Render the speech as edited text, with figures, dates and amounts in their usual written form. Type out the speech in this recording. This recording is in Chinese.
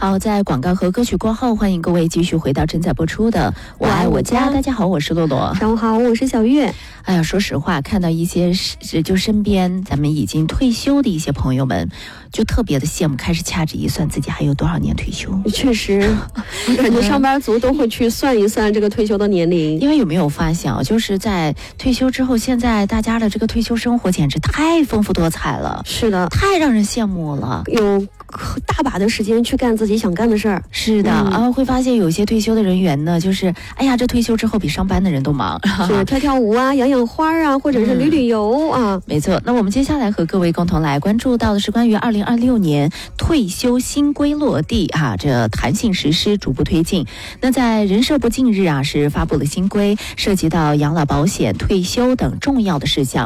好，在广告和歌曲过后，欢迎各位继续回到正在播出的《我爱我家》。大家好，我是洛洛。 上午好，我是小月。 哎呀，说实话，看到一些就身边咱们已经退休的一些朋友们，就特别的羡慕，开始掐指一算自己还有多少年退休。 确实，感觉上班族都会去算一算这个退休的年龄。 因为有没有发现啊，就是在退休之后，现在大家的这个退休生活简直太丰富多彩了。 是的， 太让人羡慕了， 有大把的时间去干自己想干的事儿。 是的，会发现有些退休的人员呢，就是哎呀，这退休之后比上班的人都忙， 是跳跳舞啊，养养花啊，或者是旅游啊。 没错。那我们接下来和各位共同来关注到的是关于2026年退休新规落地这弹性实施逐步推进。那在人社部近日是发布了新规，涉及到养老保险、退休等重要的事项。